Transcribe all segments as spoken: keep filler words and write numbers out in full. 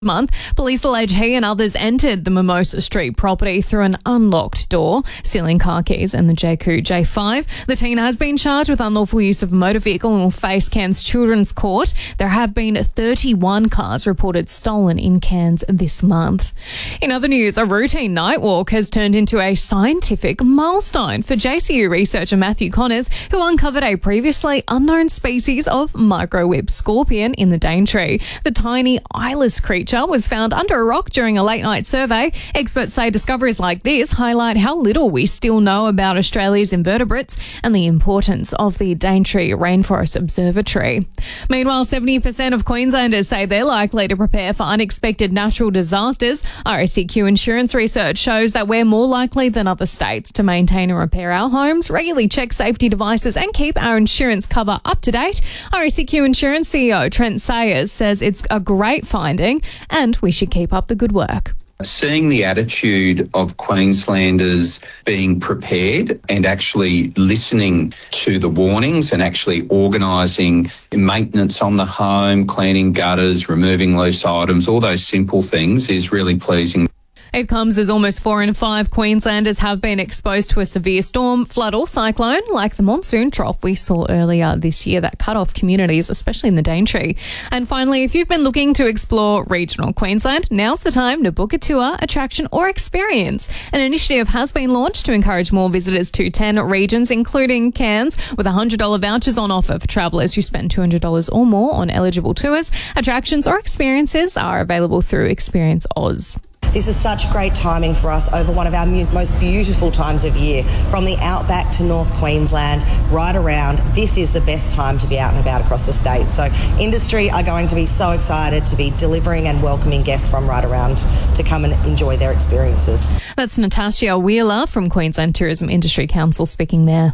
month, police allege he and others entered the Mimosa Street property through an unlocked door, stealing car keys and the J Q J five. The teen has been charged with unlawful use of a motor vehicle and will face Cairns Children's Court. There have been thirty-one cars reported stolen in Cairns this month. In other news, a routine night walk has turned into a scientific milestone for J C U researcher Matthew Connors, who uncovered a previously unknown species of microweb scorpion in the Daintree. The tiny eyeless creature was found under a rock during a late-night survey. Experts say discoveries like this highlight how little we still know about Australia's invertebrates and the importance of the Daintree Rainforest Observatory. Meanwhile, seventy percent of Queenslanders say they're likely to prepare for unexpected natural disasters. R A C Q Insurance research shows that we're more likely than other states to maintain and repair our homes, regularly check safety devices and keep our insurance cover up to date. R A C Q Insurance C E O Trent Sayers says it's a great finding and we should keep up the good work. Seeing the attitude of Queenslanders being prepared and actually listening to the warnings and actually organising maintenance on the home, cleaning gutters, removing loose items, all those simple things is really pleasing. It comes as almost four in five Queenslanders have been exposed to a severe storm, flood or cyclone like the monsoon trough we saw earlier this year that cut off communities, especially in the Daintree. And finally, if you've been looking to explore regional Queensland, now's the time to book a tour, attraction or experience. An initiative has been launched to encourage more visitors to ten regions, including Cairns, with one hundred dollars vouchers on offer for travellers who spend two hundred dollars or more on eligible tours. Attractions or experiences are available through Experience Oz. This is such great timing for us over one of our most beautiful times of year. From the outback to North Queensland, right around, this is the best time to be out and about across the state. So industry are going to be so excited to be delivering and welcoming guests from right around to come and enjoy their experiences. That's Natasha Wheeler from Queensland Tourism Industry Council speaking there.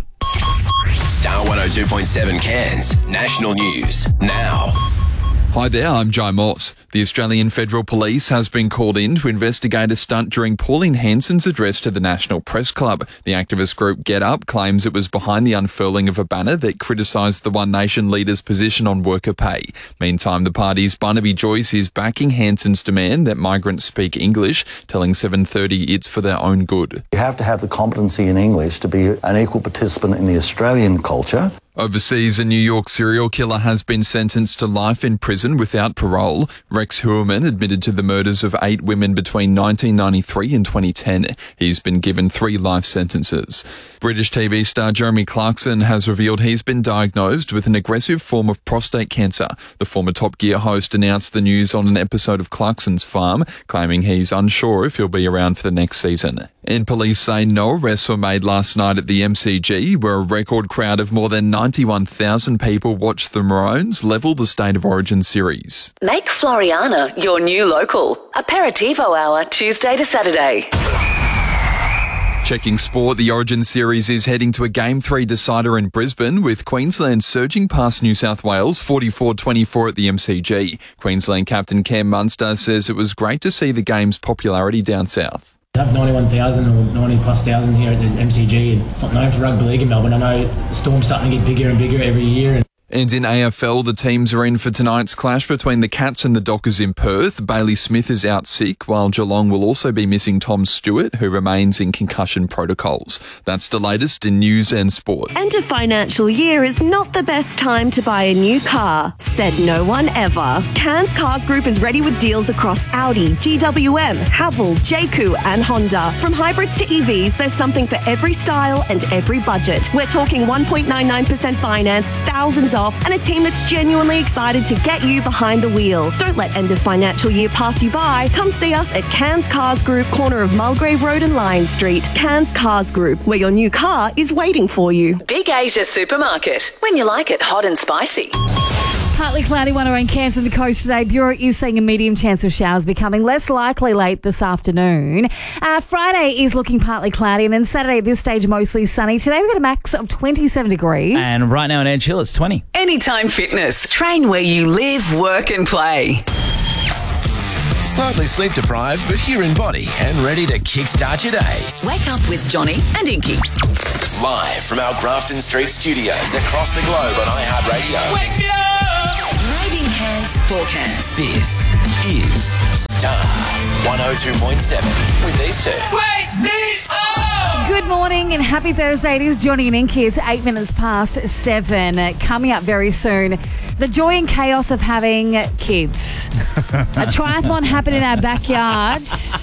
Star one oh two point seven Cairns, national news now. Hi there, I'm Jai Moss. The Australian Federal Police has been called in to investigate a stunt during Pauline Hanson's address to the National Press Club. The activist group Get Up claims it was behind the unfurling of a banner that criticised the One Nation leader's position on worker pay. Meantime, the party's Barnaby Joyce is backing Hanson's demand that migrants speak English, telling seven thirty it's for their own good. You have to have the competency in English to be an equal participant in the Australian culture. Overseas, a New York serial killer has been sentenced to life in prison without parole. Rex Heuermann admitted to the murders of eight women between nineteen ninety-three and twenty ten. He's been given three life sentences. British T V star Jeremy Clarkson has revealed he's been diagnosed with an aggressive form of prostate cancer. The former Top Gear host announced the news on an episode of Clarkson's Farm, claiming he's unsure if he'll be around for the next season. And police say no arrests were made last night at the M C G, where a record crowd of more than ninety-one thousand people watched the Maroons level the State of Origin series. Make Floriana your new local. Aperitivo hour, Tuesday to Saturday. Checking sport, the Origin series is heading to a Game three decider in Brisbane, with Queensland surging past New South Wales forty-four twenty-four at the M C G. Queensland captain Cam Munster says it was great to see the game's popularity down south. Have ninety-one thousand or ninety plus thousand here at the M C G, and it's not known for rugby league in Melbourne. I know the Storm's starting to get bigger and bigger every year. And And in A F L, the teams are in for tonight's clash between the Cats and the Dockers in Perth. Bailey Smith is out sick, while Geelong will also be missing Tom Stewart, who remains in concussion protocols. That's the latest in news and sport. End of financial year is not the best time to buy a new car, said no one ever. Cairns Cars Group is ready with deals across Audi, G W M, Haval, J Q and Honda. From hybrids to E Vs, there's something for every style and every budget. We're talking one point nine nine percent finance, thousands off, and a team that's genuinely excited to get you behind the wheel. Don't let end of financial year pass you by. Come see us at Cairns Cars Group, corner of Mulgrave Road and Lyons Street. Cairns Cars Group, where your new car is waiting for you. Big Asia Supermarket, when you like it hot and spicy. Partly cloudy, one around Cairns and the coast today. Bureau is seeing a medium chance of showers becoming less likely late this afternoon. Uh, Friday is looking partly cloudy, and then Saturday at this stage mostly sunny. Today we've got a max of twenty-seven degrees. And right now in Edge Hill it's twenty. Anytime Fitness. Train where you live, work and play. Slightly sleep deprived, but you're in body and ready to kickstart your day. Wake up with Johnny and Inky. Live from our Grafton Street studios across the globe on iHeartRadio. Wake me up! Made in Cairns. Cairns for Cairns. This is Star one oh two point seven with these two. Wake me up! Good morning and happy Thursday. It is Johnny and Inky. It's eight minutes past seven. Uh, coming up very soon, the joy and chaos of having kids. A triathlon happened in our backyard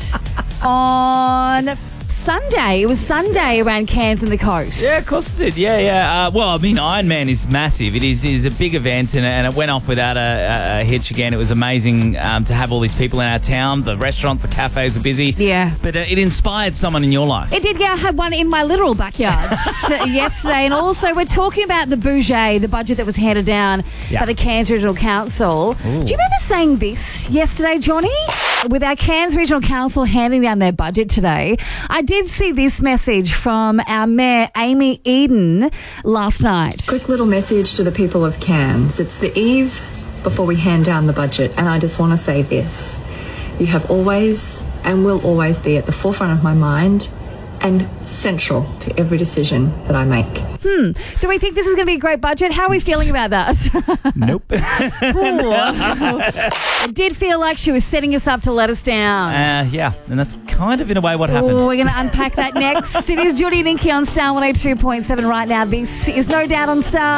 on Sunday. It was Sunday around Cairns and the coast. Yeah, of course it did. Yeah, yeah. Uh, well, I mean, Ironman is massive. It is is a big event, and, and it went off without a, a, a hitch again. It was amazing um, to have all these people in our town. The restaurants, the cafes were busy. Yeah. But uh, it inspired someone in your life. It did. Yeah, I had one in my literal backyard yesterday. And also, we're talking about the budget, the budget that was handed down Yeah. by the Cairns Regional Council. Ooh. Do you remember saying this yesterday, Johnny? With our Cairns Regional Council handing down their budget today, I did see this message from our Mayor, Amy Eden, last night. Quick little message to the people of Cairns. It's the eve before we hand down the budget, and I just want to say this. You have always and will always be at the forefront of my mind and central to every decision that I make. Hmm. Do we think this is going to be a great budget? How are we feeling about that? Nope. It did feel like she was setting us up to let us down. Uh, yeah, and that's kind of in a way what happened. Oh, we're going to unpack that next. It is Judy and Inky on Star one oh two point seven right now. This is No Doubt on Star.